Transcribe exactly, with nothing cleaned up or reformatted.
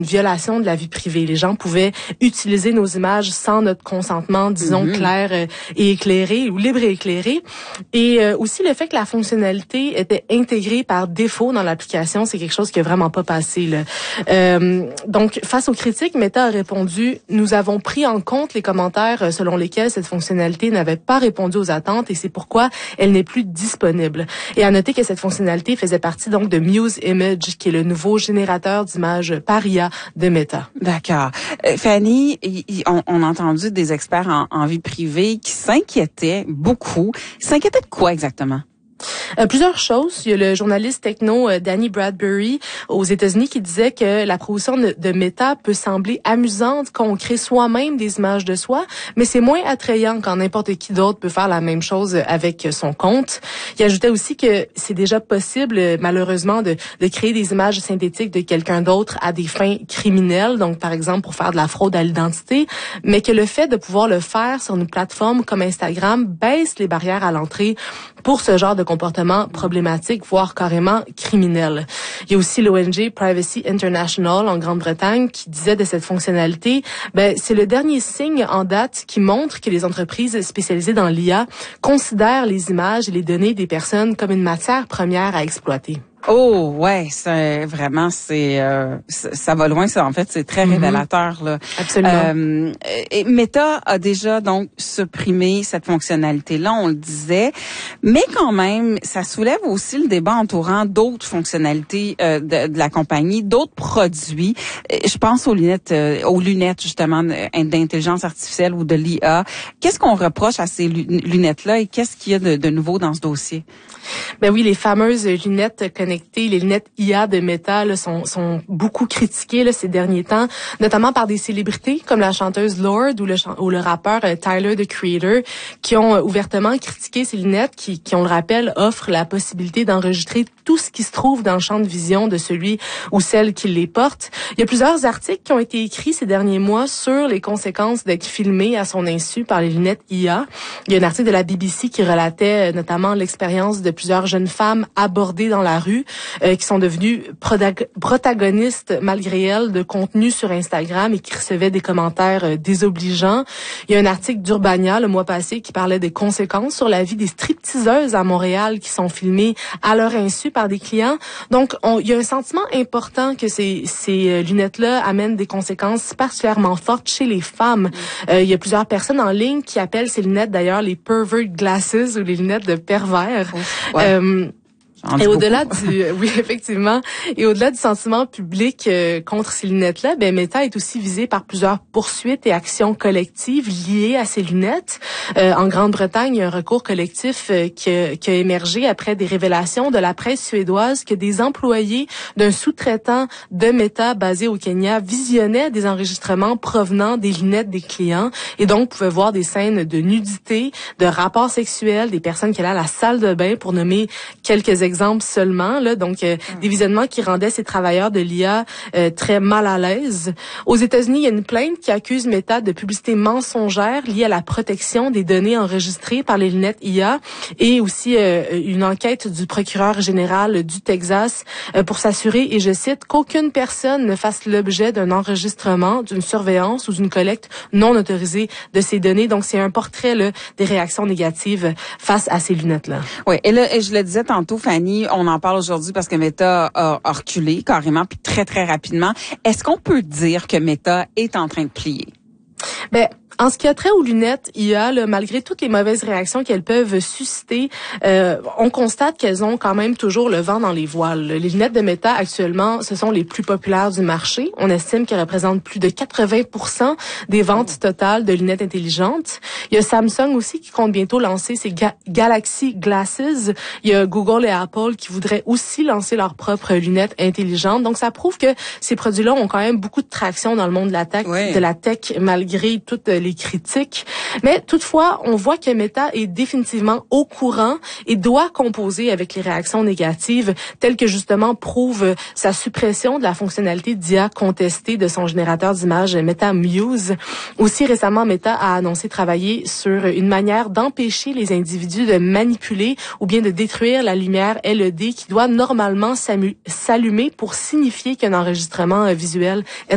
une violation de la vie privée. Les gens pouvaient utiliser nos images sans notre consentement, disons, mm-hmm. clair euh, et éclairé, ou libre et éclairé. Et euh, aussi le fait que la fonctionnalité était intégrée par défaut dans l'application, c'est quelque chose qui n'a vraiment pas passé, là. Euh, donc, face aux critiques, Meta a répondu « Nous avons pris en compte les commentaires selon lesquels cette fonctionnalité n'avait pas répondu aux attentes et c'est pourquoi elle n'est plus disponible. » Et à noter que cette fonctionnalité faisait partie donc de Muse Image, qui est le nouveau générateur d'images par I A de Meta. D'accord. Euh, Fanny, y, y, on, on a entendu des experts en, en vie privée qui s'inquiétaient beaucoup. Ils s'inquiétaient de quoi exactement? Euh, plusieurs choses. Il y a le journaliste techno euh, Danny Bradbury aux États-Unis qui disait que la proposition de, de Meta peut sembler amusante quand on crée soi-même des images de soi, mais c'est moins attrayant quand n'importe qui d'autre peut faire la même chose avec son compte. Il ajoutait aussi que c'est déjà possible, malheureusement, de, de créer des images synthétiques de quelqu'un d'autre à des fins criminelles, donc par exemple pour faire de la fraude à l'identité, mais que le fait de pouvoir le faire sur une plateforme comme Instagram baisse les barrières à l'entrée pour ce genre de comportement problématique, voire carrément criminel. Il y a aussi l'O N G Privacy International en Grande-Bretagne qui disait de cette fonctionnalité, ben c'est le dernier signe en date qui montre que les entreprises spécialisées dans l'I A considèrent les images et les données des personnes comme une matière première à exploiter. Oh ouais, c'est vraiment c'est euh, ça va loin, ça en fait c'est très révélateur là. Absolument. Euh, et Meta a déjà donc supprimé cette fonctionnalité là, on le disait, mais quand même ça soulève aussi le débat entourant d'autres fonctionnalités euh, de, de la compagnie, d'autres produits. Je pense aux lunettes, euh, aux lunettes justement d'intelligence artificielle ou de l'I A. Qu'est-ce qu'on reproche à ces lunettes là et qu'est-ce qu'il y a de, de nouveau dans ce dossier? Ben oui, les fameuses lunettes connectées, les lunettes I A de Meta là, sont, sont beaucoup critiquées là, ces derniers temps, notamment par des célébrités comme la chanteuse Lorde ou le, ou le rappeur euh, Tyler, the Creator, qui ont euh, ouvertement critiqué ces lunettes qui, qui, on le rappelle, offrent la possibilité d'enregistrer tout ce qui se trouve dans le champ de vision de celui ou celle qui les porte. Il y a plusieurs articles qui ont été écrits ces derniers mois sur les conséquences d'être filmé à son insu par les lunettes I A. Il y a un article de la B B C qui relatait euh, notamment l'expérience de plusieurs jeunes femmes abordées dans la rue, euh, qui sont devenues protagonistes malgré elles de contenu sur Instagram et qui recevaient des commentaires euh, désobligeants. Il y a un article d'Urbania le mois passé qui parlait des conséquences sur la vie des stripteaseuses à Montréal qui sont filmées à leur insu par des clients. Donc, on, il y a un sentiment important que ces, ces lunettes-là amènent des conséquences particulièrement fortes chez les femmes. Euh, il y a plusieurs personnes en ligne qui appellent ces lunettes d'ailleurs les pervert glasses ou les lunettes de pervers. Ouais. Euh, Et au-delà du, oui, effectivement, et au-delà du sentiment public euh, contre ces lunettes-là, ben Meta est aussi visé par plusieurs poursuites et actions collectives liées à ces lunettes. Euh, en Grande-Bretagne, il y a un recours collectif euh, qui, a, qui a émergé après des révélations de la presse suédoise que des employés d'un sous-traitant de Meta basé au Kenya visionnaient des enregistrements provenant des lunettes des clients et donc pouvaient voir des scènes de nudité, de rapports sexuels, des personnes qui allaient à la salle de bain, pour nommer quelques exemples. Exemple seulement, là, donc euh, mmh. des visionnements qui rendaient ces travailleurs de l'I A euh, très mal à l'aise. Aux États-Unis, il y a une plainte qui accuse Meta de publicité mensongère liée à la protection des données enregistrées par les lunettes I A et aussi euh, une enquête du procureur général du Texas euh, pour s'assurer, et je cite, qu'aucune personne ne fasse l'objet d'un enregistrement, d'une surveillance ou d'une collecte non autorisée de ces données. Donc, c'est un portrait là, des réactions négatives face à ces lunettes-là. Oui, et là, et je le disais tantôt, Fanny, on en parle aujourd'hui parce que Meta a, a reculé carrément, puis très, très rapidement. Est-ce qu'on peut dire que Meta est en train de plier? Ben, en ce qui a trait aux lunettes I A, là, malgré toutes les mauvaises réactions qu'elles peuvent susciter, euh, on constate qu'elles ont quand même toujours le vent dans les voiles. Les lunettes de Meta, actuellement, ce sont les plus populaires du marché. On estime qu'elles représentent plus de quatre-vingts pour cent des ventes totales de lunettes intelligentes. Il y a Samsung aussi qui compte bientôt lancer ses Ga- Galaxy Glasses. Il y a Google et Apple qui voudraient aussi lancer leurs propres lunettes intelligentes. Donc, ça prouve que ces produits-là ont quand même beaucoup de traction dans le monde de la tech, oui. de la tech malgré toutes les critiques. Mais toutefois, on voit que Meta est définitivement au courant et doit composer avec les réactions négatives, telles que justement prouve sa suppression de la fonctionnalité d'I A contestée de son générateur d'images Meta Muse. Aussi récemment, Meta a annoncé travailler sur une manière d'empêcher les individus de manipuler ou bien de détruire la lumière L E D qui doit normalement s'allumer pour signifier qu'un enregistrement visuel est